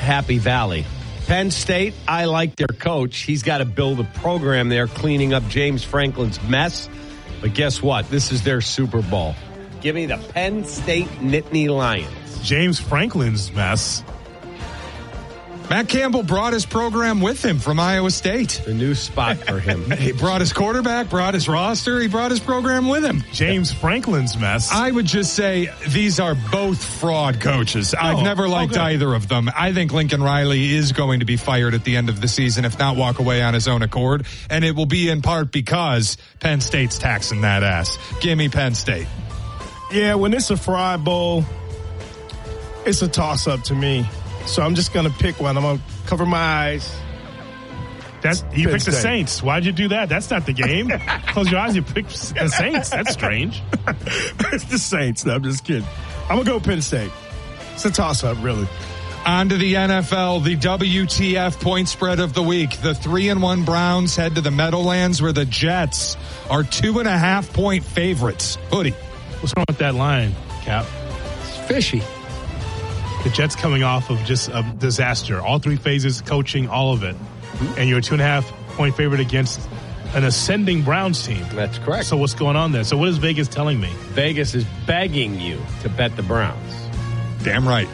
Happy Valley. Penn State, I like their coach. He's got to build a program there cleaning up James Franklin's mess. But guess what? This is their Super Bowl. Give me the Penn State Nittany Lions. James Franklin's mess. Matt Campbell brought his program with him from Iowa State. The new spot for him. He brought his quarterback, brought his roster, he brought his program with him. James Franklin's mess. I would just say these are both fraud coaches. I've never liked either of them. I think Lincoln Riley is going to be fired at the end of the season, if not walk away on his own accord. And it will be in part because Penn State's taxing that ass. Give me Penn State. Yeah, when it's a fraud bowl, it's a toss-up to me. So I'm just going to pick one. I'm going to cover my eyes. You picked the Saints. Why'd you do that? That's not the game. Close your eyes, you picked the Saints. That's strange. It's the Saints. No, I'm just kidding. I'm going to go Penn State. It's a toss-up, really. On to the NFL, the WTF point spread of the week. The 3-1 Browns head to the Meadowlands where the Jets are 2.5-point favorites. Hoodie. What's wrong with that line, Cap? It's fishy. The Jets coming off of just a disaster. All three phases, coaching, all of it. And you're a 2.5-point favorite against an ascending Browns team. That's correct. So what's going on there? So what is Vegas telling me? Vegas is begging you to bet the Browns. Damn right.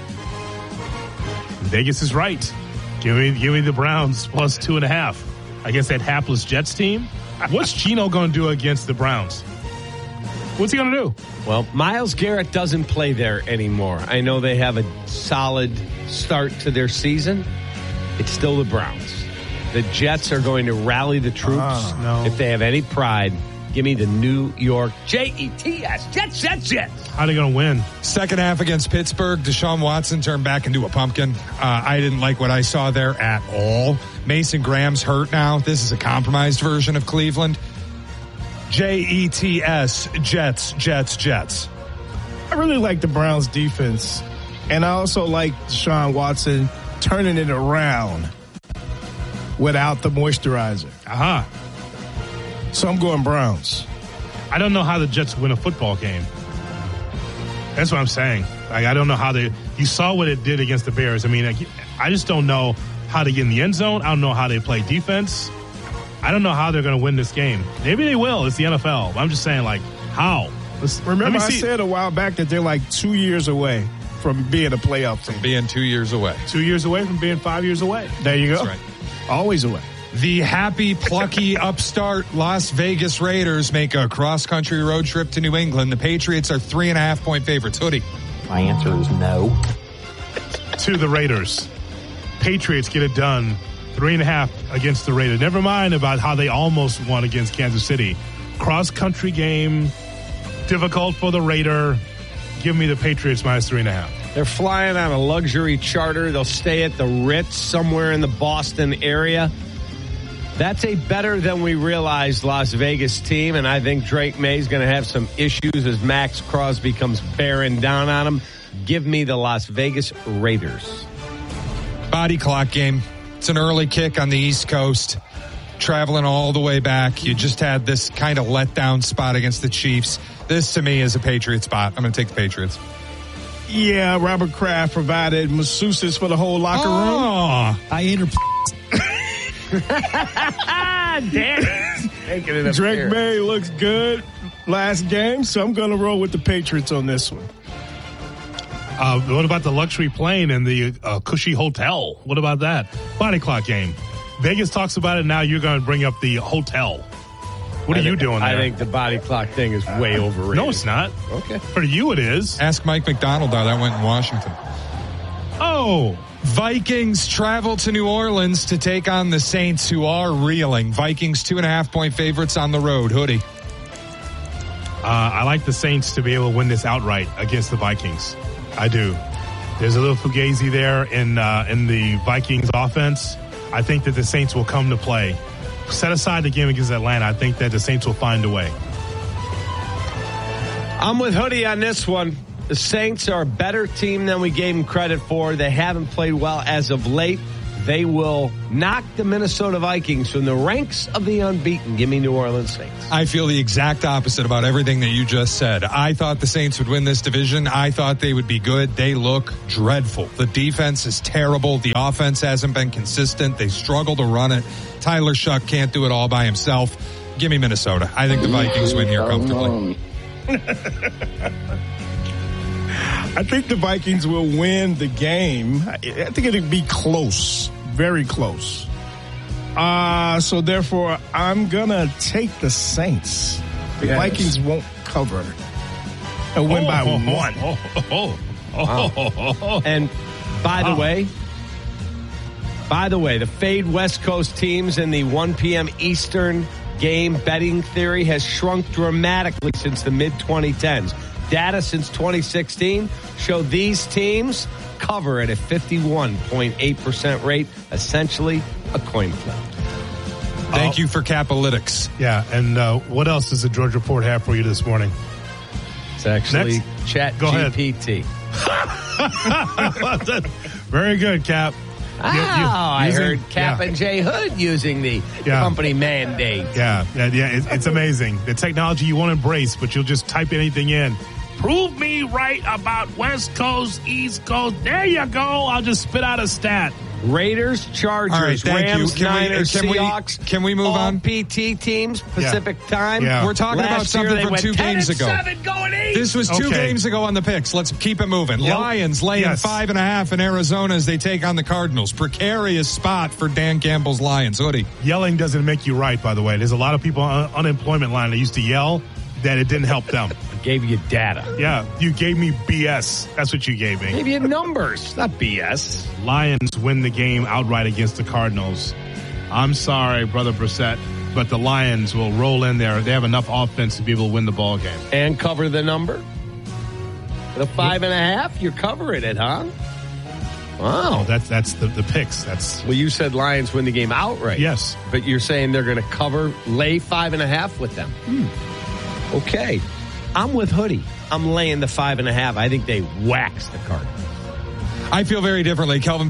Vegas is right. Give me the Browns plus 2.5 against that hapless Jets team. What's Geno going to do against the Browns? What's he going to do? Well, Myles Garrett doesn't play there anymore. I know they have a solid start to their season. It's still the Browns. The Jets are going to rally the troops. If they have any pride, give me the New York Jets. Jets. How are they going to win? Second half against Pittsburgh, Deshaun Watson turned back into a pumpkin. I didn't like what I saw there at all. Mason Graham's hurt now. This is a compromised version of Cleveland. Jets, Jets. I really like the Browns defense. And I also like Deshaun Watson turning it around without the moisturizer. So I'm going Browns. I don't know how the Jets win a football game. That's what I'm saying. Like, I don't know how you saw what it did against the Bears. I mean, I just don't know how to get in the end zone. I don't know how they play defense. I don't know how they're going to win this game. Maybe they will. It's the NFL. I'm just saying, like, how? Remember I said a while back that they're like 2 years away from being a playoff team. Being 2 years away. 2 years away from being 5 years away. There you go. That's right. Always away. The happy, plucky, upstart Las Vegas Raiders make a cross-country road trip to New England. The Patriots are 3.5-point favorites. Hoodie. My answer is no. To the Raiders. Patriots get it done. 3.5 against the Raiders. Never mind about how they almost won against Kansas City. Cross-country game. Difficult for the Raider. Give me the Patriots minus 3.5. They're flying on a luxury charter. They'll stay at the Ritz somewhere in the Boston area. That's a better than we realized Las Vegas team, and I think Drake May's going to have some issues as Max Crosby comes bearing down on him. Give me the Las Vegas Raiders. Body clock game. It's an early kick on the East Coast. Traveling all the way back. You just had this kind of letdown spot against the Chiefs. This, to me, is a Patriot spot. I'm going to take the Patriots. Yeah, Robert Kraft provided masseuses for the whole locker room. I Damn. Drake May looks good last game, so I'm going to roll with the Patriots on this one. What about the luxury plane and the cushy hotel? What about that? Body clock game. Vegas talks about it now. You're going to bring up the hotel. What are you doing there? I think the body clock thing is way overrated. No, it's not. Okay. For you, it is. Ask Mike McDonald how that went in Washington. Oh. Vikings travel to New Orleans to take on the Saints, who are reeling. Vikings 2.5-point favorites on the road. Hoodie. I like the Saints to be able to win this outright against the Vikings. I do. There's a little fugazi there in the Vikings offense. I think that the Saints will come to play. Set aside the game against Atlanta. I think that the Saints will find a way. I'm with Hoodie on this one. The Saints are a better team than we gave them credit for. They haven't played well as of late. they will knock the Minnesota Vikings from the ranks of the unbeaten. Give me New Orleans Saints. I feel the exact opposite about everything that you just said. I thought the Saints would win this division. I thought they would be good. They look dreadful. The defense is terrible. The offense hasn't been consistent. They struggle to run it. Tyler Shuck can't do it all by himself. Give me Minnesota. I think the Vikings win here comfortably. I think the Vikings will win the game. I think it'll be close, very close. So therefore, I'm going to take the Saints. The Vikings won't cover and win by one. And by the way, the fade West Coast teams in the 1 p.m. Eastern game betting theory has shrunk dramatically since the mid-2010s. Data since 2016 show these teams cover at a 51.8% rate, essentially a coin flip. Thank you for Capalytics. Yeah, and what else does the Georgia Report have for you this morning? It's actually Next. Chat Go GPT. Very good, Cap. I heard Cap and J Hood using the company mandate. Yeah, it's amazing. The technology you won't embrace, but you'll just type anything in. Prove me right about West Coast, East Coast. There you go. I'll just spit out a stat. Raiders, Chargers, right, Rams, Niners, Seahawks. Can we move on? PT teams, Pacific time. Yeah. We're talking about something from 2 games ago. 7 going east. This was 2 games ago on the picks. Let's keep it moving. Yep. Lions laying 5.5 in Arizona as they take on the Cardinals. Precarious spot for Dan Campbell's Lions. Hoodie. Yelling doesn't make you right, by the way. There's a lot of people on unemployment line that used to yell that it didn't help them. Gave you data. Yeah, you gave me BS. That's what you gave me. Gave you numbers, not BS. Lions win the game outright against the Cardinals. I'm sorry, Brother Brissett, but the Lions will roll in there. They have enough offense to be able to win the ball game. And cover the number? The 5.5? You're covering it, huh? Wow. Oh, that's the picks. Well, you said Lions win the game outright. Yes. But you're saying they're going to lay 5.5 with them. Okay. I'm with Hoodie. I'm laying the 5.5. I think they waxed the Cardinals. I feel very differently. Kelvin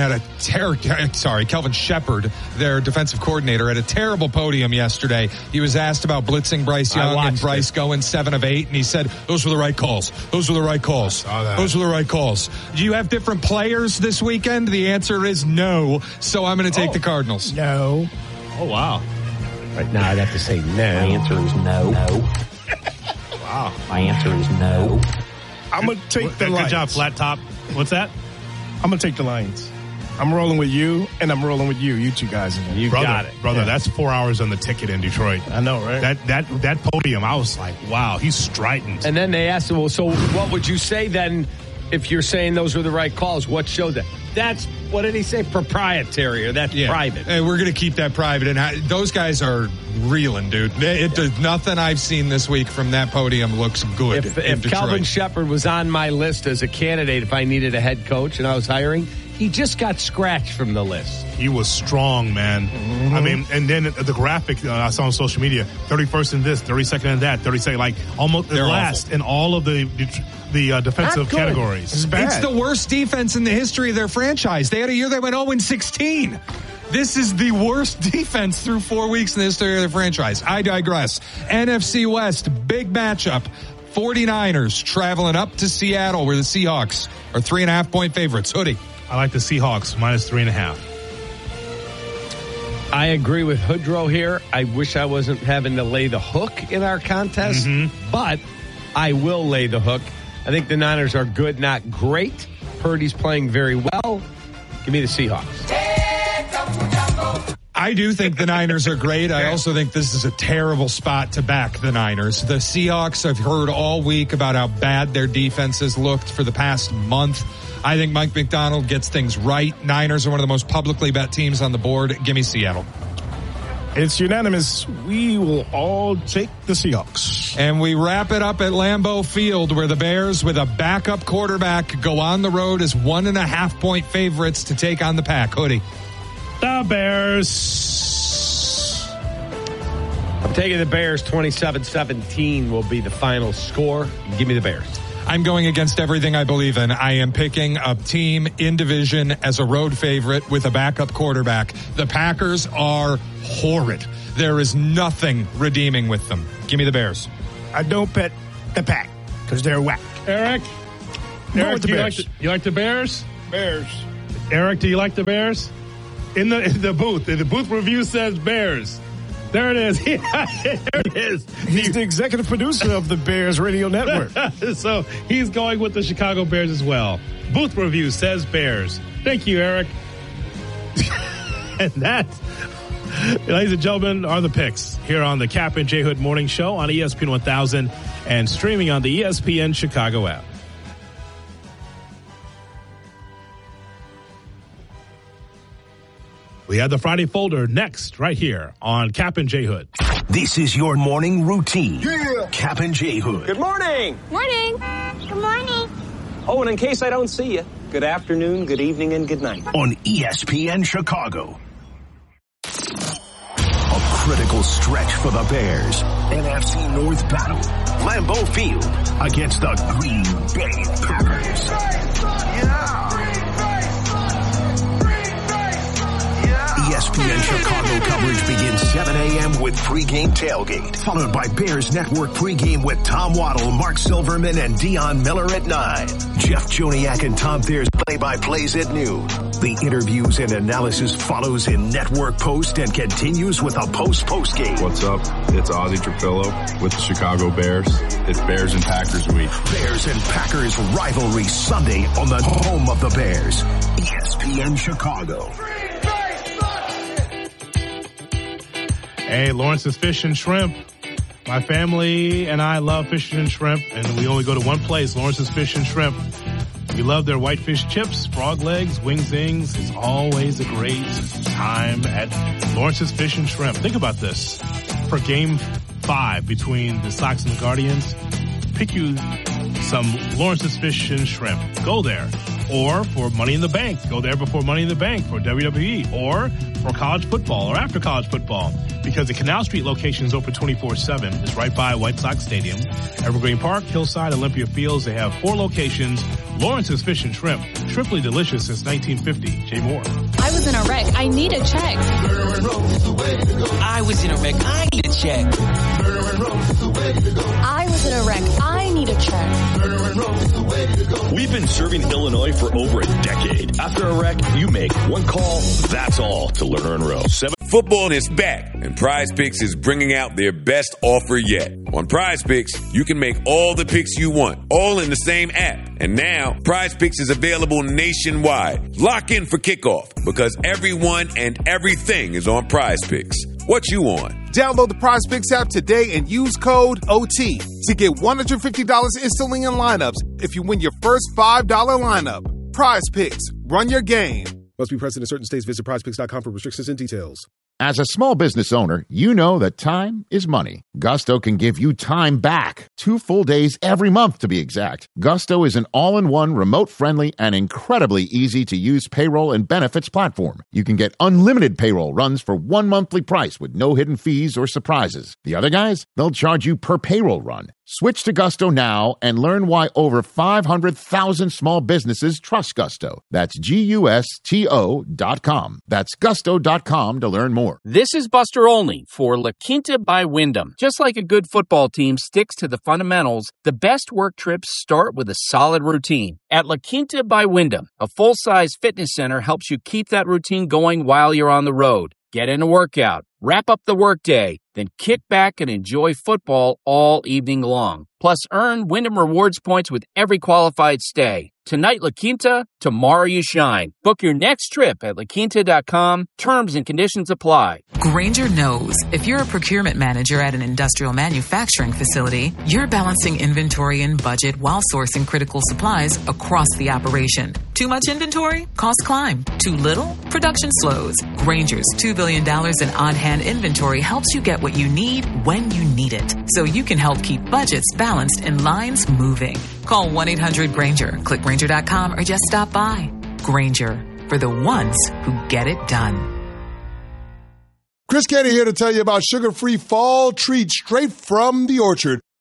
Shepard, their defensive coordinator, had a terrible podium yesterday. He was asked about blitzing Bryce Young and Bryce going 7 of 8, and he said, those were the right calls. Those were the right calls. Those were the right calls. Do you have different players this weekend? The answer is no. So I'm going to take the Cardinals. No. Oh, wow. Right now, I'd have to say no. My answer is no. Wow. My answer is no. I'm going to take the Lions. Good job, Flat Top. What's that? I'm going to take the Lions. I'm rolling with you, and I'm rolling with you. You two guys. You got it. Brother, that's 4 hours on the ticket in Detroit. I know, right? That podium, I was like, wow, he's strident. And then they asked him, well, so what would you say then if you're saying those were the right calls? What showed that? That's, what did he say, proprietary, or that's private? Hey, we're going to keep that private. And those guys are reeling, dude. Nothing I've seen this week from that podium looks good. If Kelvin Shepard was on my list as a candidate, if I needed a head coach and I was hiring, he just got scratched from the list. He was strong, man. Mm-hmm. I mean, and then the graphic I saw on social media, 31st in this, 32nd in that, 32nd, like almost the last in all of the defensive categories. It's the worst defense in the history of their franchise. They had a year they went 0-16. This is the worst defense through 4 weeks in the history of their franchise. I digress. NFC West, big matchup. 49ers traveling up to Seattle where the Seahawks are 3.5-point favorites. Hoodie. I like the Seahawks -3.5. I agree with Hoodrow here. I wish I wasn't having to lay the hook in our contest, but I will lay the hook. I think the Niners are good, not great. Purdy's playing very well. Give me the Seahawks. I do think the Niners are great. I also think this is a terrible spot to back the Niners. The Seahawks, I've heard all week about how bad their defense has looked for the past month. I think Mike McDonald gets things right. Niners are one of the most publicly bet teams on the board. Give me Seattle. It's unanimous. We will all take the Seahawks. And we wrap it up at Lambeau Field where the Bears with a backup quarterback go on the road as 1.5-point favorites to take on the Pack. Hoodie. The Bears. I'm taking the Bears. 27-17 will be the final score. Give me the Bears. I'm going against everything I believe in. I am picking a team in division as a road favorite with a backup quarterback. The Packers are horrid. There is nothing redeeming with them. Give me the Bears. I don't bet the Pack because they're whack. Eric, do you like the Bears? Bears. Eric, do you like the Bears? In the booth review says Bears. There it is. There it is. He's the executive producer of the Bears Radio Network. So he's going with the Chicago Bears as well. Booth review says Bears. Thank you, Eric. And that, ladies and gentlemen, are the picks here on the Cap and J Hood Morning Show on ESPN 1000 and streaming on the ESPN Chicago app. We have the Friday folder next, right here on Cap and J Hood. This is your morning routine. Yeah. Cap and J Hood. Good morning. Morning. Good morning. Oh, and in case I don't see you, good afternoon, good evening, and good night. On ESPN Chicago. A critical stretch for the Bears. NFC North battle. Lambeau Field against the Green Bay Packers. Yeah. ESPN Chicago coverage begins 7 a.m. with pregame tailgate, followed by Bears Network pregame with Tom Waddle, Mark Silverman, and Dion Miller at 9. Jeff Joniak and Tom Thayer's play-by-plays at noon. The interviews and analysis follows in network post and continues with a post-game. What's up? It's Ozzie Trapillo with the Chicago Bears. It's Bears and Packers week. Bears and Packers rivalry Sunday on the home of the Bears. ESPN Chicago. Hey, Lawrence's Fish and Shrimp. My family and I love fish and shrimp, and we only go to one place, Lawrence's Fish and Shrimp. We love their whitefish chips, frog legs, wing zings. It's always a great time at Lawrence's Fish and Shrimp. Think about this. For Game 5 between the Sox and the Guardians, pick you some Lawrence's Fish and Shrimp. Go there. Or for Money in the Bank, go there before Money in the Bank for WWE, or for college football or after college football, because the Canal Street location is open 24/7. It's right by White Sox Stadium, Evergreen Park, Hillside, Olympia Fields. They have 4 locations. Lawrence's Fish and Shrimp, triply delicious since 1950. Jay Moore. I was in a wreck. I need a check. I was in a wreck. I need a check. I was in a wreck. I need a check. We've been serving Illinois for over a decade. After a wreck, you make one call, that's all, to Lerner and Rowe. Football is back, and Prize Picks is bringing out their best offer yet. On Prize Picks, you can make all the picks you want, all in the same app. And now, Prize Picks is available nationwide. Lock in for kickoff, because everyone and everything is on Prize Picks. What you on? Download the Prize Picks app today and use code OT to get $150 instantly in lineups if you win your first $5 lineup. Prize Picks. Run your game. Must be present in certain states. Visit prizepicks.com for restrictions and details. As a small business owner, you know that time is money. Gusto can give you time back. 2 full days every month, to be exact. Gusto is an all-in-one, remote-friendly, and incredibly easy-to-use payroll and benefits platform. You can get unlimited payroll runs for one monthly price with no hidden fees or surprises. The other guys, they'll charge you per payroll run. Switch to Gusto now and learn why over 500,000 small businesses trust Gusto. That's GUSTO.com. That's Gusto.com to learn more. This is Buster Olney for La Quinta by Wyndham. Just like a good football team sticks to the fundamentals, the best work trips start with a solid routine. At La Quinta by Wyndham, a full-size fitness center helps you keep that routine going while you're on the road. Get in a workout, wrap up the workday, then kick back and enjoy football all evening long. Plus, earn Wyndham Rewards points with every qualified stay. Tonight, La Quinta, tomorrow you shine. Book your next trip at laquinta.com. Terms and conditions apply. Grainger knows if you're a procurement manager at an industrial manufacturing facility, you're balancing inventory and budget while sourcing critical supplies across the operation. Too much inventory? Costs climb. Too little? Production slows. Grainger's $2 billion in on-hand inventory helps you get what you need when you need it, so you can help keep budgets balanced and lines moving. Call 1-800-GRAINGER. Click Grainger.com or just stop by. Grainger, for the ones who get it done. Chris Canty here to tell you about sugar-free fall treats straight from the orchard.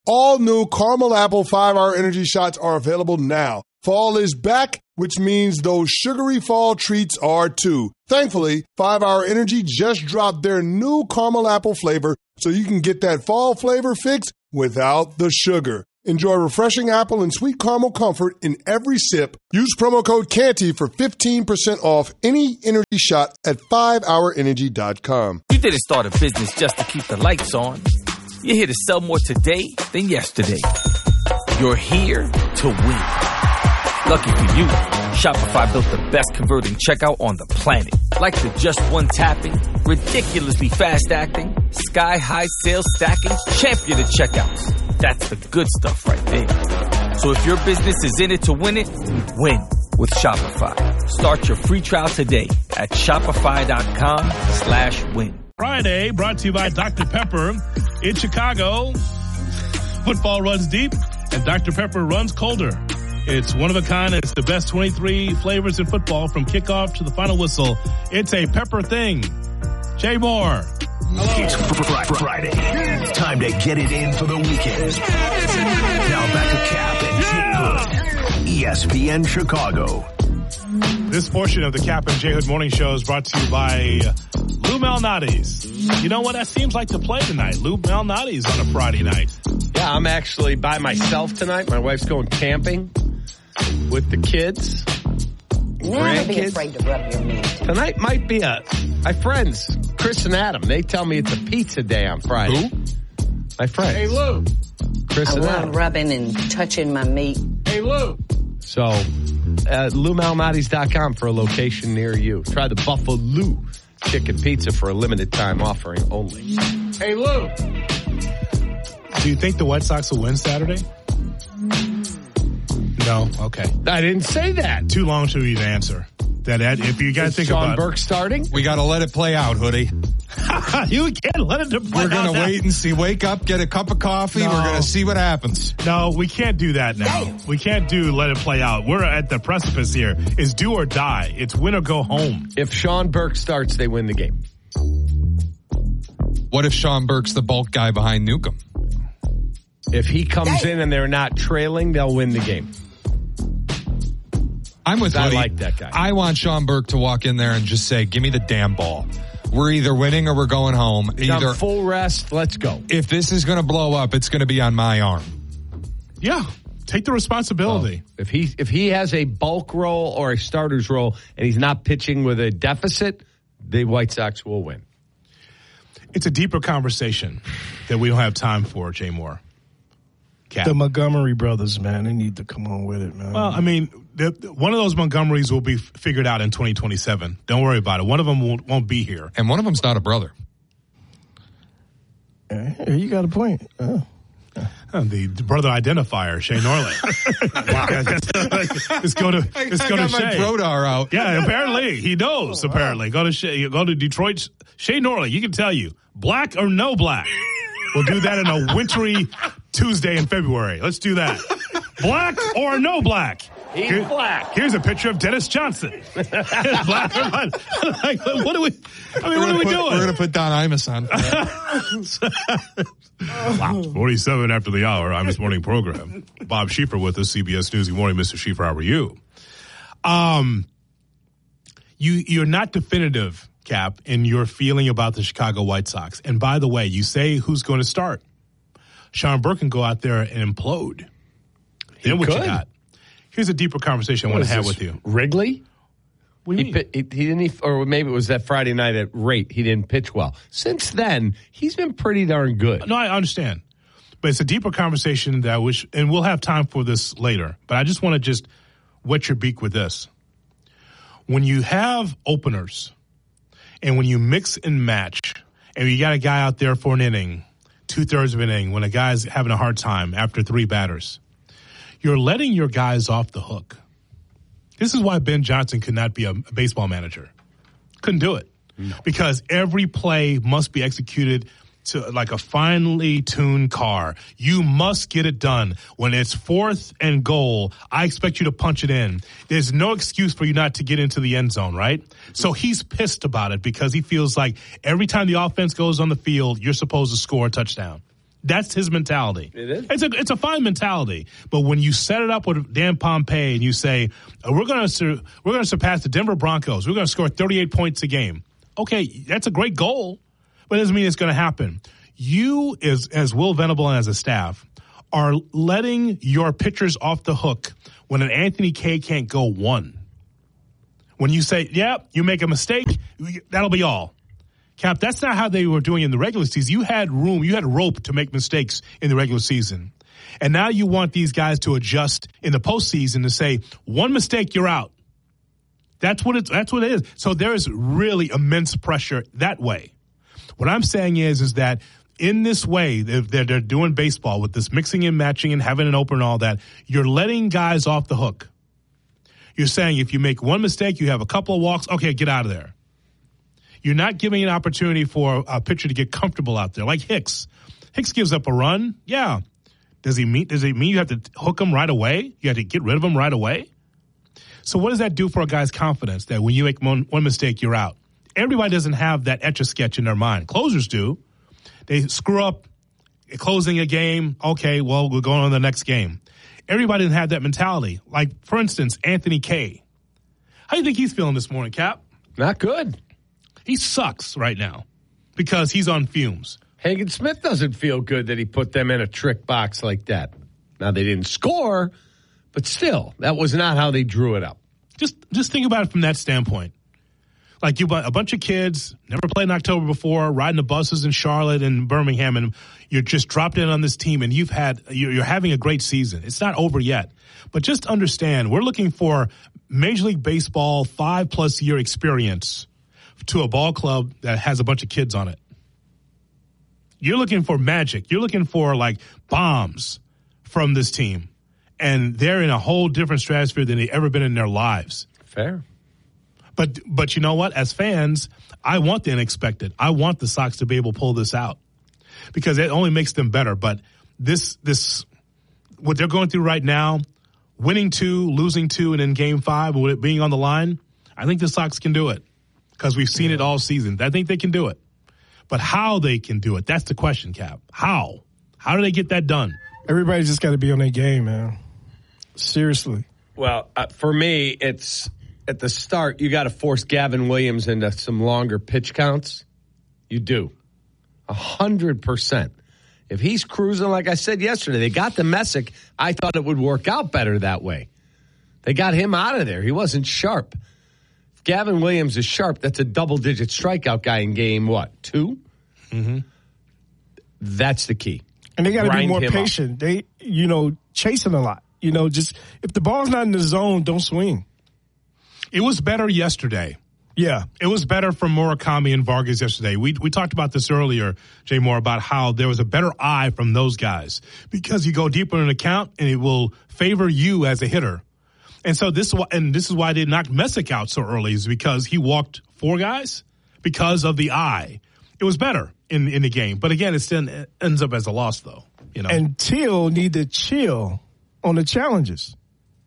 All new caramel apple 5-hour energy shots are available now. Fall is back, which means those sugary fall treats are too. Thankfully, 5-hour energy just dropped their new caramel apple flavor so you can get that fall flavor fix without the sugar. Enjoy refreshing apple and sweet caramel comfort in every sip. Use promo code CANTY for 15% off any energy shot at 5hourenergy.com. You didn't start a business just to keep the lights on. You're here to sell more today than yesterday. You're here to win. Lucky for you, Shopify built the best converting checkout on the planet. Like the just one tapping, ridiculously fast acting, sky-high sales stacking, champion of checkouts. That's the good stuff right there. So if your business is in it to win it, win with Shopify. Start your free trial today at shopify.com/win. Friday brought to you by Dr. Pepper. In Chicago, football runs deep and Dr. Pepper runs colder. It's one of a kind. It's the best 23 flavors in football from kickoff to the final whistle. It's a pepper thing. Jay Moore. Hello. It's Friday. Time to get it in for the weekend. Now back to Cap and Jay Hood. ESPN Chicago. This portion of the Cap and Jay Hood Morning Show is brought to you by Lou Malnati's. You know what? That seems like the play tonight. Lou Malnati's on a Friday night. Yeah, I'm actually by myself tonight. My wife's going camping with the kids. Never be afraid to rub your meat. Tonight might be my friends, Chris and Adam. They tell me it's a pizza day on Friday. Who? My friends. Hey, Lou. Chris and Adam. I love rubbing and touching my meat. Hey, Lou. So, LouMalnati's.com for a location near you. Try the Buffalo Chicken Pizza for a limited time offering only. Hey, Lou. Do you think the White Sox will win Saturday? No. Okay. I didn't say that. Too long to read the answer. That if you got to think Sean about Burke starting, we got to let it play out, Hoodie. You can't let it play out. We're going to wait and see. Wake up, get a cup of coffee. No. We're going to see what happens. No, we can't do that now. Damn. We can't let it play out. We're at the precipice here. It's do or die. It's win or go home. if Sean Burke starts, they win the game. What if Sean Burke's the bulk guy behind Newcomb? If he comes in and they're not trailing, they'll win the game. I'm with I Hoodie. like that guy. I want Sean Burke to walk in there and just say, give me the damn ball. We're either winning or we're going home. Either full rest, let's go. If this is going to blow up, it's going to be on my arm. Yeah. Take the responsibility. If he has a bulk role or a starter's role and he's not pitching with a deficit, the White Sox will win. It's a deeper conversation that we don't have time for, Jay Moore. Cap. The Montgomery brothers, man, they need to come on with it, man. Well, I mean, one of those Montgomerys will be figured out in 2027. Don't worry about it. One of them won't be here. And one of them's not a brother. Yeah, you got a point. The brother identifier, Shay Norley. Let's go to my Shay. Brodar out. Yeah, apparently he knows. Oh, wow. Apparently, go to Detroit. Shay Norley, you can tell you black or no black. We'll do that in a wintry Tuesday in February. Let's do that. Black or no black. He's black. Here's a picture of Dennis Johnson. Black or not. Like, what are we? I mean, what are we doing? We're going to put Don Imus on. Wow. 47 after the hour. Imus Morning Program. Bob Schieffer with us, CBS News. Good morning, Mr. Schieffer. How are you? You're not definitive, Cap, in your feeling about the Chicago White Sox. And by the way, you say who's going to start. Sean Burke can go out there and implode. Then what you got? Here's a deeper conversation I want to have with you. Wrigley? What do you mean? He didn't, or maybe it was that Friday night at Rate. He didn't pitch well. Since then, he's been pretty darn good. No, I understand. But it's a deeper conversation that and we'll have time for this later. But I just want to just wet your beak with this. When you have openers and when you mix and match and you got a guy out there for an inning, 2/3 of an inning, when a guy's having a hard time after 3 batters, you're letting your guys off the hook. This is why Ben Johnson could not be a baseball manager. Couldn't do it. No. Because every play must be executed to like a finely tuned car. You must get it done. When it's 4th and goal, I expect you to punch it in. There's no excuse for you not to get into the end zone, right? So he's pissed about it because he feels like every time the offense goes on the field, you're supposed to score a touchdown. That's his mentality. It is. It's a fine mentality, but when you set it up with Dan Pompei and you say we're going to surpass the Denver Broncos, we're going to score 38 points a game. Okay, that's a great goal, but it doesn't mean it's going to happen. You, as Will Venable and as a staff, are letting your pitchers off the hook when an Anthony Kay can't go one. When you say, yeah, you make a mistake, that'll be all. Cap, that's not how they were doing in the regular season. You had room, you had rope to make mistakes in the regular season. And now you want these guys to adjust in the postseason to say, one mistake, you're out. That's what it is. So there is really immense pressure that way. What I'm saying is that in this way, they're doing baseball with this mixing and matching and having an opener and all that, you're letting guys off the hook. You're saying if you make one mistake, you have a couple of walks, okay, get out of there. You're not giving an opportunity for a pitcher to get comfortable out there. Like Hicks. Hicks gives up a run. Yeah. Does it mean you have to hook him right away? You have to get rid of him right away? So what does that do for a guy's confidence that when you make one mistake, you're out? Everybody doesn't have that Etch-a-Sketch in their mind. Closers do. They screw up closing a game. Okay, well, we're going on to the next game. Everybody didn't have that mentality. Like, for instance, Anthony Kay. How do you think he's feeling this morning, Cap? Not good. He sucks right now because he's on fumes. Hagen Smith doesn't feel good that he put them in a trick box like that. Now, they didn't score, but still, that was not how they drew it up. Just think about it from that standpoint. Like a bunch of kids, never played in October before, riding the buses in Charlotte and Birmingham, and you're just dropped in on this team, and you're having a great season. It's not over yet. But just understand, we're looking for Major League Baseball 5+ year experience to a ball club that has a bunch of kids on it. You're looking for magic. You're looking for, like, bombs from this team. And they're in a whole different stratosphere than they've ever been in their lives. Fair. But you know what? As fans, I want the unexpected. I want the Sox to be able to pull this out because it only makes them better. But this what they're going through right now, winning 2, losing 2, and in Game 5, with it being on the line, I think the Sox can do it because we've seen it all season. I think they can do it. But how they can do it, that's the question, Cap. How? How do they get that done? Everybody just got to be on their game, man. Seriously. Well, for me, it's at the start, you got to force Gavin Williams into some longer pitch counts. You do. 100%. If he's cruising, like I said yesterday, they got the Messick. I thought it would work out better that way. They got him out of there. He wasn't sharp. If Gavin Williams is sharp, that's a double-digit strikeout guy in game, 2? Mm-hmm. That's the key. And they got to be more patient. They, chasing a lot. Just if the ball's not in the zone, don't swing. It was better yesterday. Yeah. It was better for Murakami and Vargas yesterday. We talked about this earlier, Jay Moore, about how there was a better eye from those guys because you go deeper in the count and it will favor you as a hitter. And so this is why they knocked Messick out so early is because he walked 4 guys because of the eye. It was better in the game. But again, it still ends up as a loss though. And Teal need to chill on the challenges.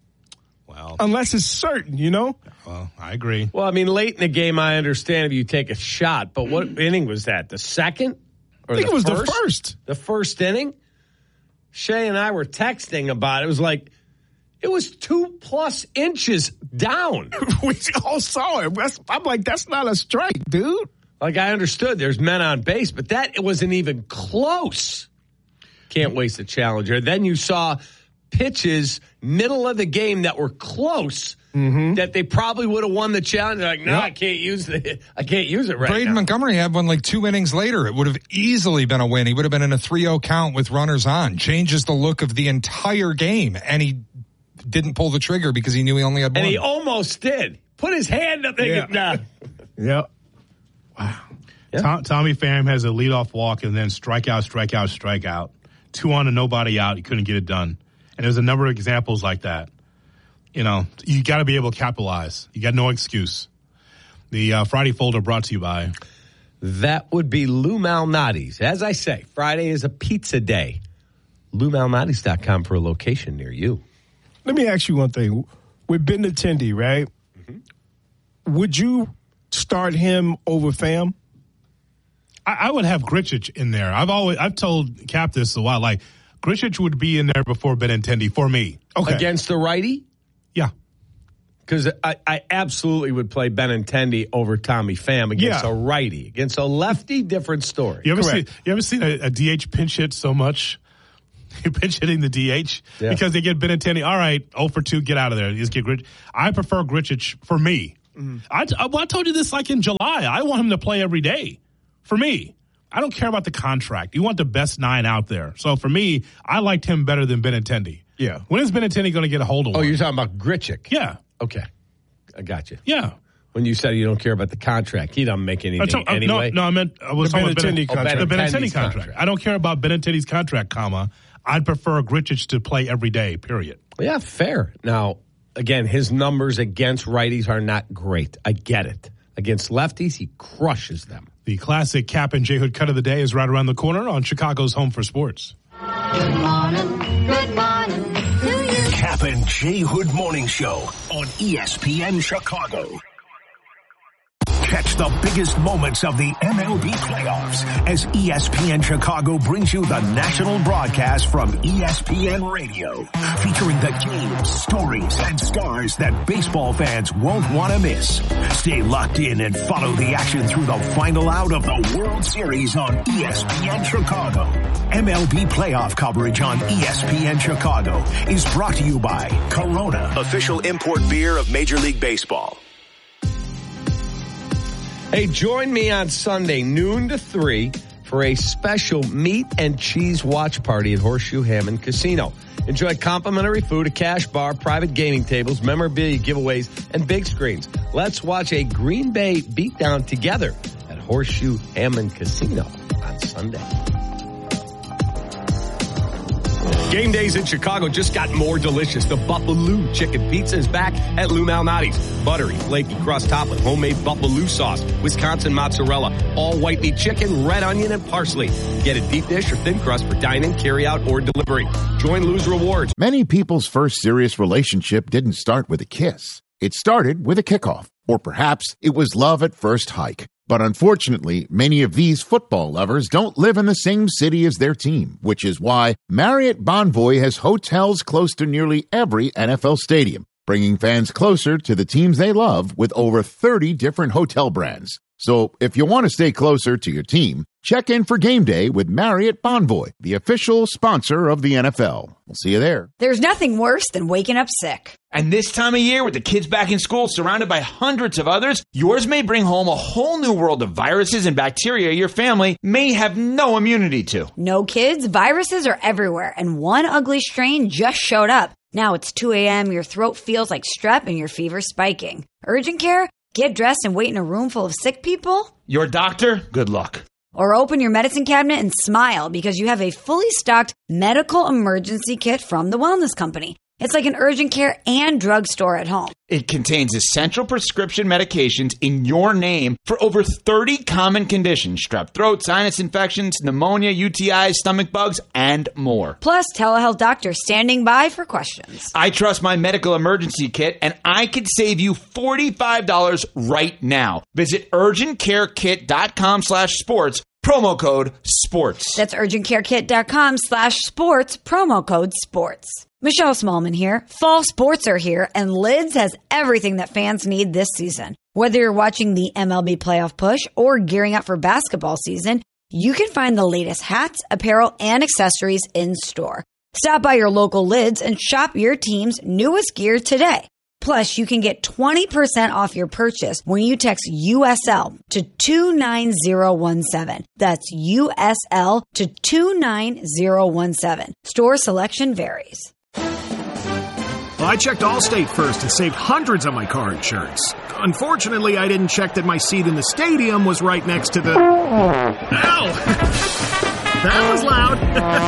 Well, unless it's certain, Well, I agree. Well, I mean, late in the game, I understand if you take a shot, but what inning was that? The second? Or I think it was the first. The first inning? Shay and I were texting about it. It was like, it was 2+ inches down. We all saw it. I'm like, that's not a strike, dude. Like, I understood there's men on base, but it wasn't even close. Can't waste a challenger. Then you saw pitches middle of the game that were close that they probably would have won the challenge. They're like, no, I can't use it right Braden now. Montgomery had one like 2 innings later. It would have easily been a win. He would have been in a 3-0 count with runners on. Changes the look of the entire game, and he didn't pull the trigger because he knew he only had one. And he almost did. Put his hand up there. Yeah. Yep. Wow. Yeah. Tommy Pham has a leadoff walk and then strikeout. 2 on and nobody out. He couldn't get it done. And there's a number of examples like that. You got to be able to capitalize. You got no excuse. The Friday folder brought to you by. That would be Lou Malnati's. As I say, Friday is a pizza day. LouMalnati's.com for a location near you. Let me ask you one thing. With Ben Attendee, right? Mm-hmm. Would you start him over Pham? I would have Grichuk in there. I've told Cap this a while. Like, Grichuk would be in there before Benintendi for me. Okay. Against the righty? Yeah. Because I absolutely would play Benintendi over Tommy Pham against a righty. Against a lefty, different story. You ever seen a DH pinch hit so much? You're pinch hitting the DH because they get Benintendi. All right, 0 for 2, get out of there. Just get Grichuk. I prefer Grichuk for me. Mm-hmm. I told you this like in July. I want him to play every day. For me, I don't care about the contract. You want the best 9 out there. So for me, I liked him better than Benintendi. Yeah. When is Benintendi going to get a hold of one? Oh, you're talking about Grichuk? Yeah. Okay. I got you. Yeah. When you said you don't care about the contract, he doesn't make anything anyway. No, I was talking about Benintendi contract. The Benintendi contract. I don't care about Benintendi's contract, I'd prefer Grichuk to play every day, period. Yeah, fair. Now, again, his numbers against righties are not great. I get it. Against lefties, he crushes them. The classic Cap and J Hood cut of the day is right around the corner on Chicago's Home for Sports. Good morning to you. Cap and J Hood Morning Show on ESPN Chicago. Catch the biggest moments of the MLB playoffs as ESPN Chicago brings you the national broadcast from ESPN Radio, featuring the games, stories, and stars that baseball fans won't want to miss. Stay locked in and follow the action through the final out of the World Series on ESPN Chicago. MLB playoff coverage on ESPN Chicago is brought to you by Corona, official import beer of Major League Baseball. Hey, join me on Sunday, noon to 3, for a special meat and cheese watch party at Horseshoe Hammond Casino. Enjoy complimentary food, a cash bar, private gaming tables, memorabilia giveaways, and big screens. Let's watch a Green Bay beatdown together at Horseshoe Hammond Casino on Sunday. Game days in Chicago just got more delicious. The Buffalo Chicken Pizza is back at Lou Malnati's. Buttery, flaky crust topped with homemade Buffalo sauce, Wisconsin mozzarella, all white meat chicken, red onion, and parsley. Get a deep dish or thin crust for dine-in, carry-out, or delivery. Join Lou's Rewards. Many people's first serious relationship didn't start with a kiss. It started with a kickoff. Or perhaps it was love at first hike. But unfortunately, many of these football lovers don't live in the same city as their team, which is why Marriott Bonvoy has hotels close to nearly every NFL stadium, bringing fans closer to the teams they love with over 30 different hotel brands. So if you want to stay closer to your team, check in for game day with Marriott Bonvoy, the official sponsor of the NFL. We'll see you there. There's nothing worse than waking up sick. And this time of year, with the kids back in school, surrounded by hundreds of others, yours may bring home a whole new world of viruses and bacteria your family may have no immunity to. No, kids, viruses are everywhere, and one ugly strain just showed up. Now it's 2 a.m., your throat feels like strep, and your fever's spiking. Urgent care? Get dressed and wait in a room full of sick people? Your doctor? Good luck. Or open your medicine cabinet and smile because you have a fully stocked medical emergency kit from the Wellness Company. It's like an urgent care and drugstore at home. It contains essential prescription medications in your name for over 30 common conditions: strep throat, sinus infections, pneumonia, UTIs, stomach bugs, and more. Plus, telehealth doctors standing by for questions. I trust my medical emergency kit, and I could save you $45 right now. Visit urgentcarekit.com/sports. Promo code SPORTS. That's urgentcarekit.com/sports. Promo code SPORTS. Michelle Smallman here. Fall sports are here, and Lids has everything that fans need this season. Whether you're watching the MLB playoff push or gearing up for basketball season, you can find the latest hats, apparel, and accessories in store. Stop by your local Lids and shop your team's newest gear today. Plus, you can get 20% off your purchase when you text USL to 29017. That's USL to 29017. Store selection varies. Well, I checked Allstate first and saved hundreds on my car insurance. Unfortunately, I didn't check that my seat in the stadium was right next to the... Ow! That was loud.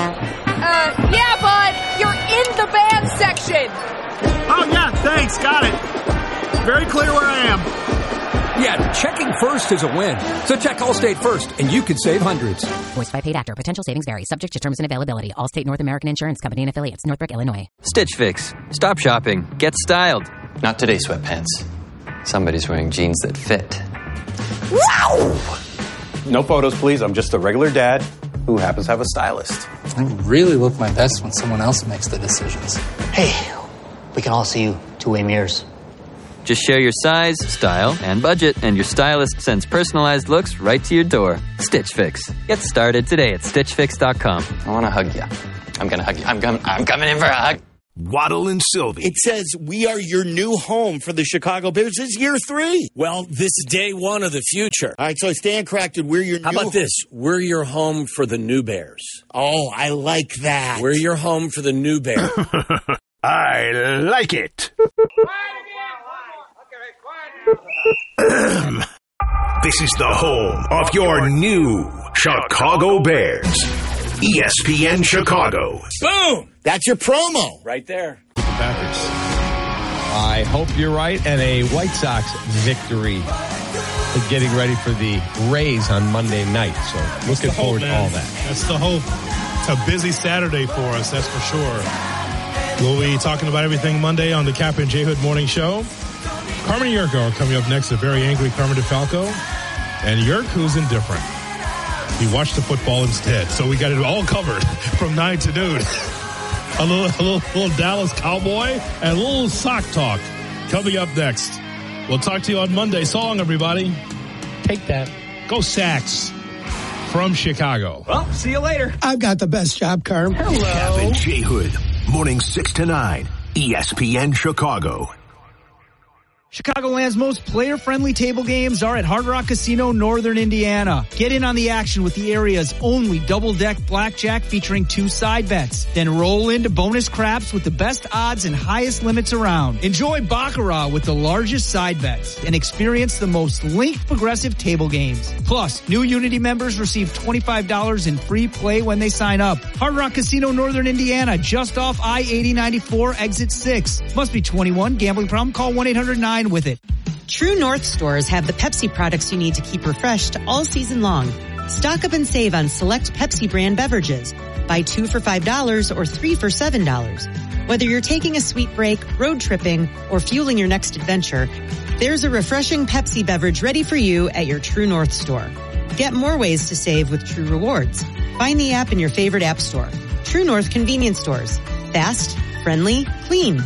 Yeah, bud. You're in the band section. Oh, yeah, thanks. Got it. Very clear where I am. Yeah, checking first is a win. So check Allstate first, and you could save hundreds. Voiced by paid actor. Potential savings vary. Subject to terms and availability. Allstate North American Insurance Company and affiliates. Northbrook, Illinois. Stitch Fix. Stop shopping. Get styled. Not today, sweatpants. Somebody's wearing jeans that fit. Wow! No photos, please. I'm just a regular dad who happens to have a stylist. I really look my best when someone else makes the decisions. Hey, we can all see you two-way mirrors. Just share your size, style, and budget, and your stylist sends personalized looks right to your door. Stitch Fix. Get started today at StitchFix.com. I want to hug you. I'm going to hug you. I'm coming in for a hug. Waddle and Sylvie. It says we are your new home for the Chicago Bears. This is year 3. Well, this is day 1 of the future. All right, so Stan corrected. We're your How about this? We're your home for the new Bears. Oh, I like that. We're your home for the new Bears. I like it. This is the home of your new Chicago Bears. ESPN Chicago. Boom! That's your promo. Right there. I hope you're right. And a White Sox victory. Getting ready for the Rays on Monday night. So looking forward to all that. That's the hope. It's a busy Saturday for us, that's for sure. We'll be talking about everything Monday on the Cap and J Hood Morning Show. Carmen and Yurko are coming up next. A very angry Carmen DeFalco. And Yurk, who's indifferent. He watched the football instead. So we got it all covered from 9 to noon. A little Dallas Cowboy and a little sock talk coming up next. We'll talk to you on Monday. So long, everybody. Take that. Go Sox from Chicago. Well, see you later. I've got the best job, Carm. Hello. Cap and J Hood. Morning 6 to 9. ESPN Chicago. Chicagoland's most player-friendly table games are at Hard Rock Casino, Northern Indiana. Get in on the action with the area's only double-deck blackjack featuring 2 side bets. Then roll into bonus craps with the best odds and highest limits around. Enjoy Baccarat with the largest side bets and experience the most linked progressive table games. Plus, new Unity members receive $25 in free play when they sign up. Hard Rock Casino, Northern Indiana, just off I-8094, exit 6. Must be 21. Gambling problem? Call 1-800-9 with it. True North stores have the Pepsi products you need to keep refreshed all season long. Stock up and save on select Pepsi brand beverages. Buy 2 for $5 or 3 for $7. Whether you're taking a sweet break, road tripping, or fueling your next adventure, there's a refreshing Pepsi beverage ready for you at your True North store. Get more ways to save with True Rewards. Find the app in your favorite app store. True North convenience stores. Fast, friendly, clean.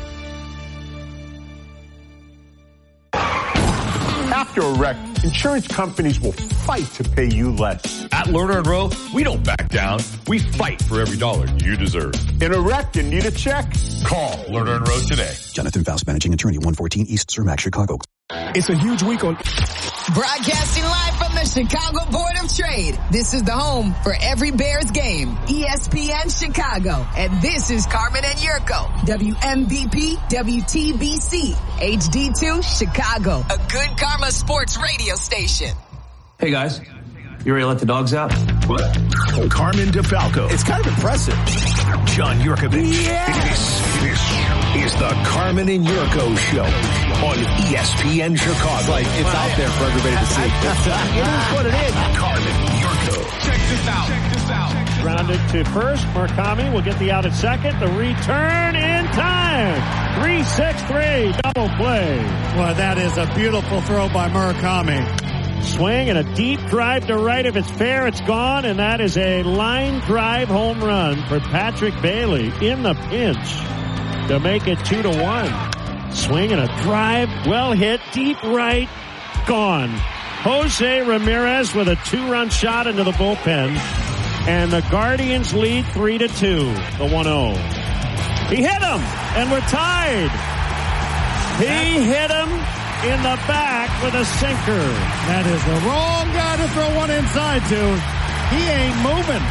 After a wreck, insurance companies will fight to pay you less. At Lerner & Rowe, we don't back down. We fight for every dollar you deserve. In a wreck and need a check? Call Lerner & Rowe today. Jonathan Faust, managing attorney, 114 East Cermak, Chicago. It's a huge week on... Broadcasting live from the Chicago Board of Trade. This is the home for every Bears game. ESPN Chicago. And this is Carmen and Yurko. WMVP, WTBC, HD2, Chicago. A good Karma Sports radio station. Hey, guys. You ready to let the dogs out? What? Carmen DeFalco. It's kind of impressive. John Yurkovich. Yeah. This is the Carmen and Yurko Show on ESPN Chicago. It's out there for everybody to see. It is what it is. Carmen Yurko. Check this out. Grounded to first. Murakami will get the out at second. The return in time. 3-6-3. Double play. Well, that is a beautiful throw by Murakami. Swing and a deep drive to right. If it's fair, it's gone. And that is a line drive home run for Patrick Bailey in the pinch to make it 2-1. Swing and a drive. Well hit. Deep right. Gone. Jose Ramirez with a 2-run shot into the bullpen. And the Guardians lead 3-2. The 1-0. He hit him. And we're tied. He hit him in the back with a sinker. That is the wrong guy to throw one inside to. He ain't moving.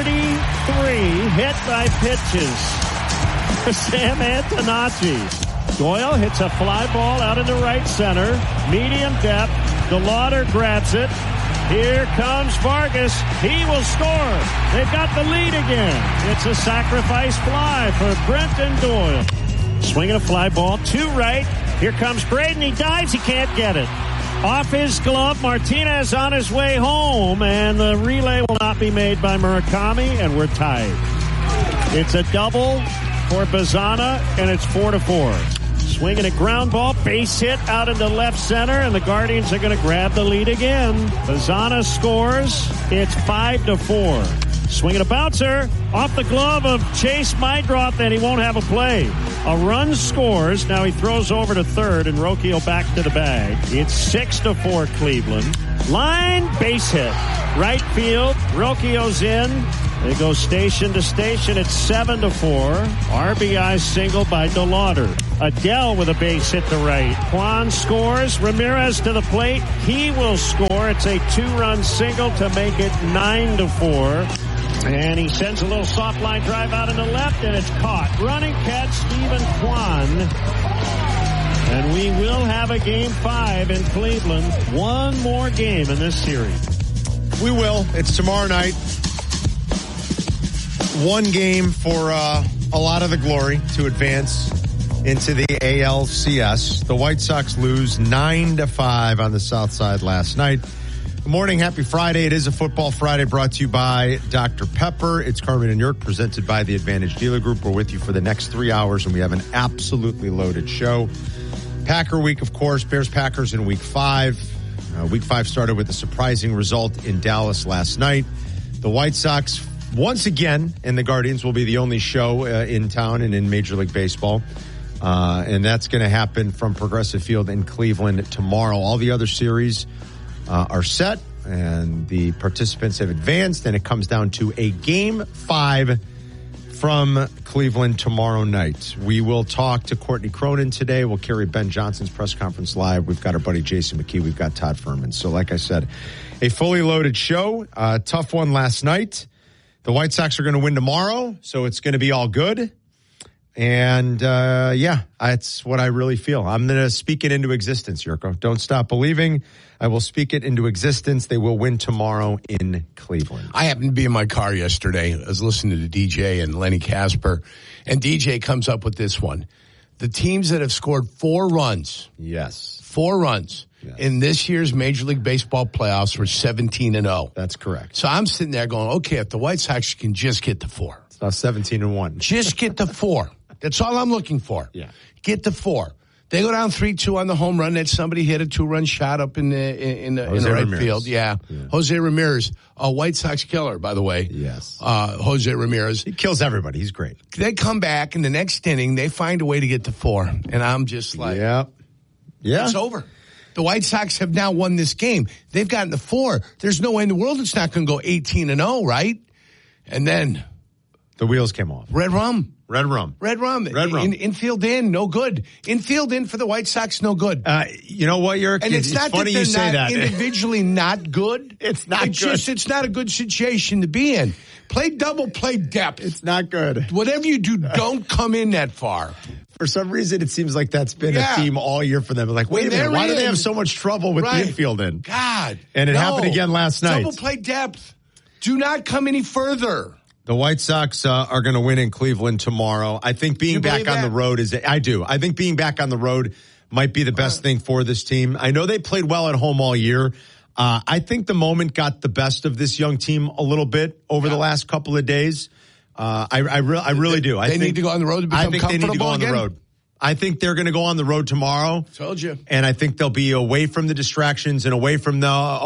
33 hit by pitches for Sam Antonacci. Doyle hits a fly ball out into right center. Medium depth. DeLauder grabs it. Here comes Vargas. He will score. They've got the lead again. It's a sacrifice fly for Brenton Doyle. Swinging a fly ball to right. Here comes Braden. He dives. He can't get it. Off his glove. Martinez on his way home. And the relay will not be made by Murakami. And we're tied. It's a double for Bazana. And it's 4-4. Swinging a ground ball, base hit out into left center, and the Guardians are going to grab the lead again. Bazana scores. It's 5-4. Swinging a bouncer off the glove of Chase Meidroth, and he won't have a play. A run scores. Now he throws over to third, and Rocchio back to the bag. It's 6-4 Cleveland. Line, base hit. Right field, Rocchio's in. They go station to station. It's 7-4. RBI single by DeLauder. Adele with a base hit to right. Juan scores. Ramirez to the plate. He will score. It's a 2-run single to make it 9-4. And he sends a little soft line drive out in the left, and it's caught. Running catch, Stephen Kwan. And we will have a Game 5 in Cleveland. One more game in this series. We will. It's tomorrow night. One game for a lot of the glory to advance into the ALCS. The White Sox lose 9-5 on the South Side last night. Good morning. Happy Friday. It is a Football Friday brought to you by Dr. Pepper. It's Carmen and Yerk presented by the Advantage Dealer Group. We're with you for the next 3 hours, and we have an absolutely loaded show. Packer week, of course. Bears-Packers in Week 5. Week 5 started with a surprising result in Dallas last night. The White Sox, once again, and the Guardians will be the only show in town and in Major League Baseball. And that's going to happen from Progressive Field in Cleveland tomorrow. All the other series are set, and the participants have advanced, and it comes down to a Game 5 from Cleveland tomorrow night. We will talk to Courtney Cronin today. We'll carry Ben Johnson's press conference live. We've got our buddy Jason McKee. We've got Todd Furman. So like I said, a fully loaded show. Tough one last night. The White Sox are going to win tomorrow, so it's going to be all good. And, that's what I really feel. I'm going to speak it into existence, Yurko. Don't stop believing. I will speak it into existence. They will win tomorrow in Cleveland. I happened to be in my car yesterday. I was listening to DJ and Lenny Casper, and DJ comes up with this one. The teams that have scored 4 runs. Yes. 4 runs. Yes. In this year's Major League Baseball playoffs were 17-0. That's correct. So I'm sitting there going, okay, if the White Sox can just get to 4. It's now 17-1. Just get to 4. That's all I'm looking for. Yeah. Get to 4. They go down 3-2 on the home run. That somebody hit a 2-run shot up in the right Ramirez. field. Yeah. Jose Ramirez, a White Sox killer, by the way. Yes. Jose Ramirez. He kills everybody. He's great. They come back in the next inning. They find a way to get to 4. And I'm just like, yeah. It's over. The White Sox have now won this game. They've gotten to 4. There's no way in the world it's not going to go 18-0, right? And then the wheels came off. Red rum. Infield in, no good. Infield in for the White Sox, no good. You know what, Yerk? And it's not funny that you say that. Individually not good. It's not good. It's not a good situation to be in. Play double, play depth. It's not good. Whatever you do, don't come in that far. For some reason, it seems like that's been a theme all year for them. Like, wait a minute, why do they have so much trouble with the infield in? God. And it happened again last night. Double play depth. Do not come any further. The White Sox are going to win in Cleveland tomorrow. I think being back on the road I do. I think being back on the road might be the best thing for this team. I know they played well at home all year. I think the moment got the best of this young team a little bit over the last couple of days. I really do. They need to go on the road to become comfortable they need to go on the road. I think they're going to go on the road tomorrow. Told you. And I think they'll be away from the distractions and away from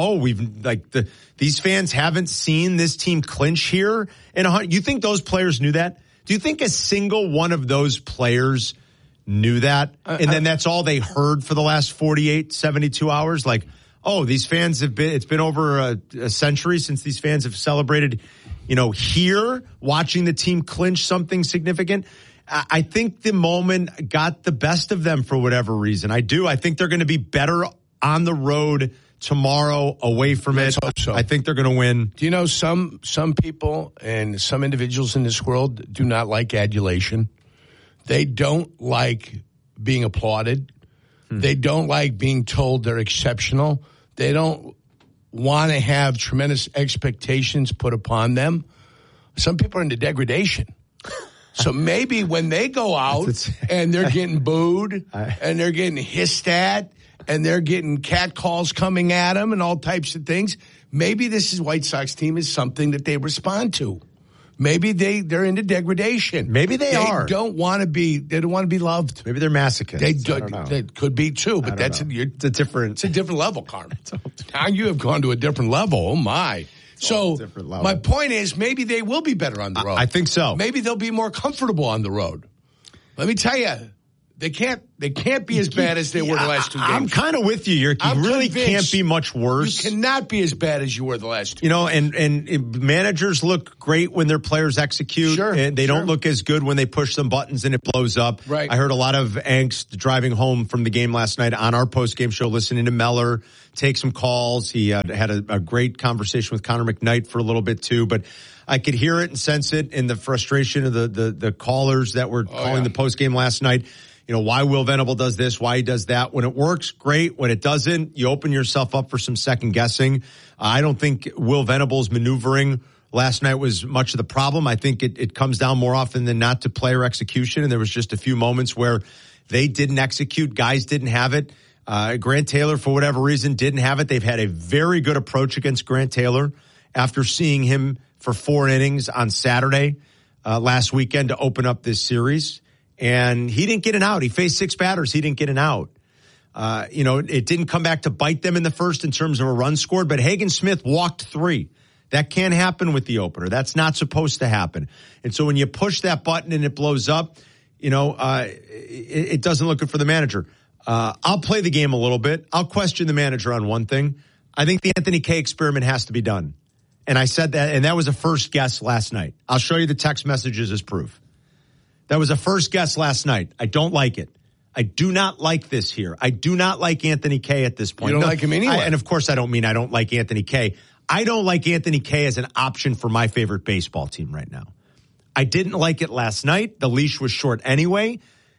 these fans haven't seen this team clinch here in you think those players knew that? Do you think a single one of those players knew that? And then that's all they heard for the last 48, 72 hours? Like, these fans it's been over a century since these fans have celebrated, here watching the team clinch something significant. I think the moment got the best of them for whatever reason. I do. I think they're going to be better on the road tomorrow away from it. So. I think they're going to win. Do you know some people and some individuals in this world do not like adulation? They don't like being applauded. They don't like being told they're exceptional. They don't want to have tremendous expectations put upon them. Some people are into degradation. So maybe when they go out and they're getting booed and they're getting hissed at and they're getting catcalls coming at them and all types of things, maybe this White Sox team is something that they respond to. Maybe they're into degradation. Maybe they are. They don't want to be loved. Maybe they're masochists. They could be too, but it's a different level, Carmen. Now you have gone to a different level. Oh my. So my point is, maybe they will be better on the road. I think so. Maybe they'll be more comfortable on the road. Let me tell you, they can't be as bad as they were the last 2 games. I'm kind of with you. You really can't be much worse. You cannot be as bad as you were the last 2 games. And managers look great when their players execute. Sure. And they don't look as good when they push some buttons and it blows up. Right. I heard a lot of angst driving home from the game last night on our post-game show, listening to Meller take some calls. He had a great conversation with Connor McKnight for a little bit too, but I could hear it and sense it in the frustration of the callers that were calling the post-game last night. You know, why Will Venable does this, why he does that. When it works, great. When it doesn't, you open yourself up for some second guessing. I don't think Will Venable's maneuvering last night was much of the problem. I think it comes down more often than not to player execution. And there was just a few moments where they didn't execute. Guys didn't have it. Grant Taylor, for whatever reason, didn't have it. They've had a very good approach against Grant Taylor after seeing him for 4 innings on Saturday last weekend to open up this series. And he didn't get an out. He faced 6 batters. He didn't get an out. It didn't come back to bite them in the first in terms of a run scored, but Hagen Smith walked 3. That can't happen with the opener. That's not supposed to happen. And so when you push that button and it blows up, it doesn't look good for the manager. I'll play the game a little bit. I'll question the manager on one thing. I think the Anthony Kay experiment has to be done. And I said that, and that was a first guess last night. I'll show you the text messages as proof. That was a first guess last night. I don't like it. I do not like this here. I do not like Anthony Kay at this point. You don't like him anyway. And of course I don't mean I don't like Anthony Kay. I don't like Anthony Kay as an option for my favorite baseball team right now. I didn't like it last night. The leash was short anyway.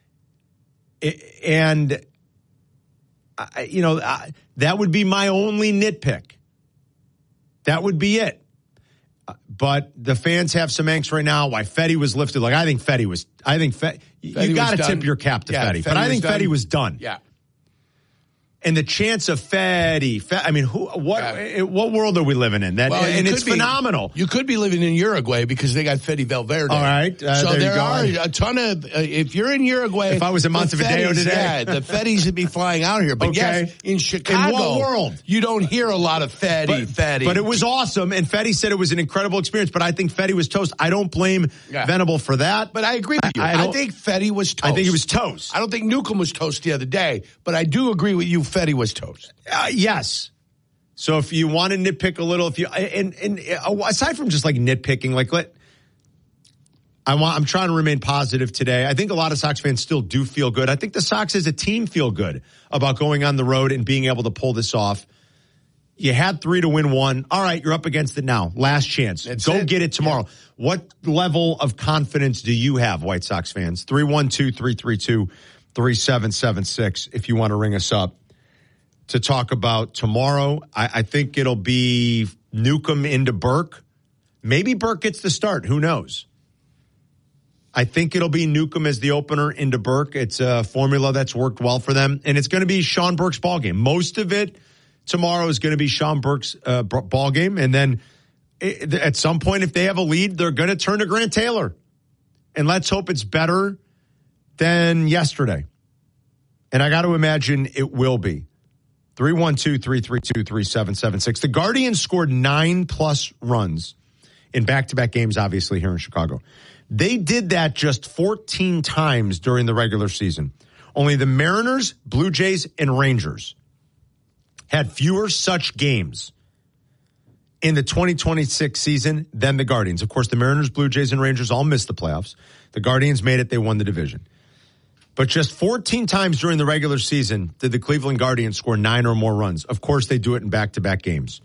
That would be my only nitpick. That would be it. But the fans have some angst right now. Why Fedde was lifted? You got to tip your cap to Fedde. But I think Fedde was done. Yeah. And the chance of Fedde, what world are we living in? And it's phenomenal. You could be living in Uruguay because they got Fedde Valverde. All right. So there are a ton of, if you're in Uruguay. If I was in Montevideo today. The Feddes would be flying out here. But yes, in Chicago. In what world? You don't hear a lot of Fedde. But it was awesome. And Fedde said it was an incredible experience. But I think Fedde was toast. I don't blame Venable for that. But I agree with you. I think Fedde was toast. I think he was toast. I don't think Newcomb was toast the other day. But I do agree with you. Fedde was toast. Yes. So if you want to nitpick a little, and aside from just like nitpicking, I'm trying to remain positive today. I think a lot of Sox fans still do feel good. I think the Sox as a team feel good about going on the road and being able to pull this off. You had 3 to win 1. All right, you're up against it now. Last chance. Go get it tomorrow. Yeah. What level of confidence do you have, White Sox fans? 312-332-3776 if you want to ring us up to talk about tomorrow. I think it'll be Newcomb into Burke. Maybe Burke gets the start. Who knows? I think it'll be Newcomb as the opener into Burke. It's a formula that's worked well for them. And it's going to be Sean Burke's ball game. Most of it tomorrow is going to be Sean Burke's ball game. And then at some point, if they have a lead, they're going to turn to Grant Taylor. And let's hope it's better than yesterday. And I got to imagine it will be. 312-332-3776. The Guardians scored 9+ runs in back-to-back games, obviously, here in Chicago. They did that just 14 times during the regular season. Only the Mariners, Blue Jays, and Rangers had fewer such games in the 2026 season than the Guardians. Of course, the Mariners, Blue Jays, and Rangers all missed the playoffs. The Guardians made it. They won the division. But just 14 times during the regular season did the Cleveland Guardians score 9 or more runs. Of course, they do it in back-to-back games.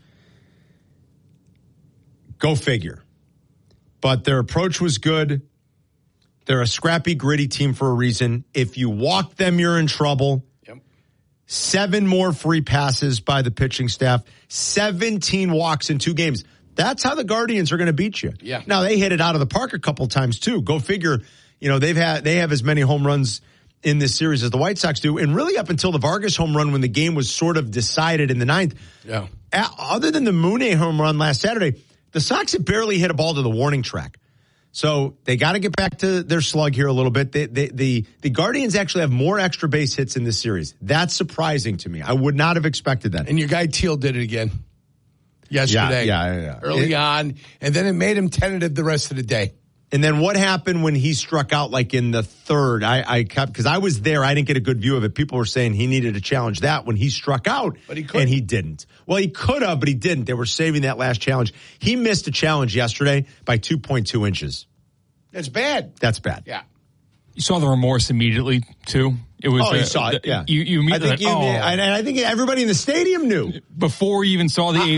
Go figure. But their approach was good. They're a scrappy, gritty team for a reason. If you walk them, you're in trouble. Yep. 7 more free passes by the pitching staff. 17 walks in 2 games. That's how the Guardians are going to beat you. Yeah. Now, they hit it out of the park a couple times, too. Go figure. They have as many home runs in this series as the White Sox do. And really up until the Vargas home run when the game was sort of decided in the 9th. Yeah. Other than the Mooney home run last Saturday, the Sox had barely hit a ball to the warning track. So they got to get back to their slug here a little bit. The Guardians actually have more extra base hits in this series. That's surprising to me. I would not have expected that. And your guy Teal did it again yesterday. Yeah. Early on, and then it made him tentative the rest of the day. And then what happened when he struck out like in the third? I kept, because I was there, I didn't get a good view of it. People were saying he needed to challenge that when he struck out, but he couldn't. And he didn't. Well, he could have, but he didn't. They were saving that last challenge. He missed a challenge yesterday by 2.2 inches. That's bad. That's bad. Yeah. You saw the remorse immediately, too. It was. You saw it. Yeah. You immediately. I think everybody in the stadium knew before you even saw the